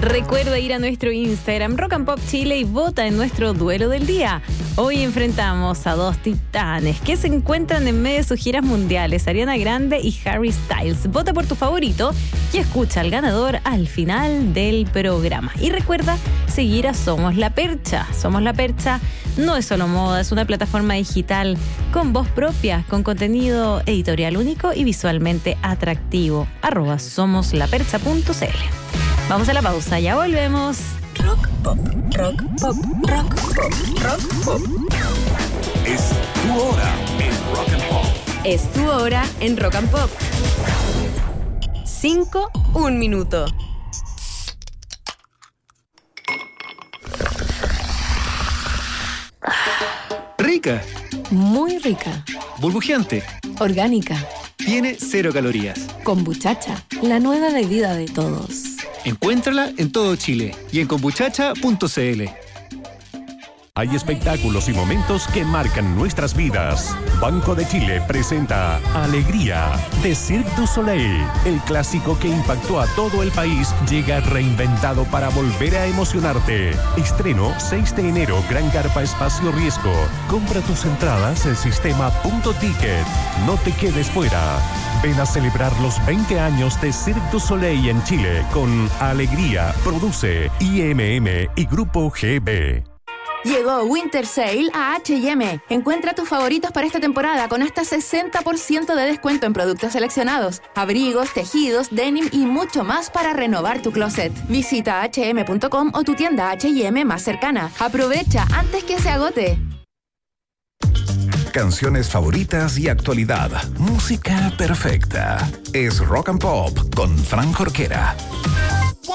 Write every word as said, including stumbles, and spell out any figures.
Recuerda ir a nuestro Instagram Rock and Pop Chile y vota en nuestro duelo del día. Hoy enfrentamos a dos titanes que se encuentran en medio de sus giras mundiales, Ariana Grande y Harry Styles. Vota por tu favorito y escucha al ganador al final del programa. Y recuerda seguir a Somos La Percha. Somos La Percha no es solo moda, es una plataforma digital con voz propia, con contenido editorial único y visualmente atractivo. Arroba somoslapercha punto c l. Vamos a la pausa, ya volvemos. Rock pop, rock pop, rock pop, rock pop. Es tu hora en Rock and Pop. Es tu hora en Rock and Pop. Cinco, un minuto. Rica. Muy rica. Burbujeante. Orgánica. Tiene cero calorías. Kombuchacha, la nueva bebida de todos. Encuéntrala en todo Chile y en kombuchacha punto c l. Hay espectáculos y momentos que marcan nuestras vidas. Banco de Chile presenta Alegría de Cirque du Soleil. El clásico que impactó a todo el país llega reinventado para volver a emocionarte. Estreno seis de enero, Gran Carpa Espacio Riesgo. Compra tus entradas en sistema punto ticket. No te quedes fuera. Ven a celebrar los veinte años de Cirque du Soleil en Chile con Alegría. Produce I M M y Grupo G B. Llegó Winter Sale a H y M. Encuentra tus favoritos para esta temporada con hasta sesenta por ciento de descuento en productos seleccionados, abrigos, tejidos, denim y mucho más para renovar tu closet. Visita hache eme punto com o tu tienda H y M más cercana. Aprovecha antes que se agote. Canciones favoritas y actualidad. Música perfecta. Es Rock and Pop con Fran Jorquera.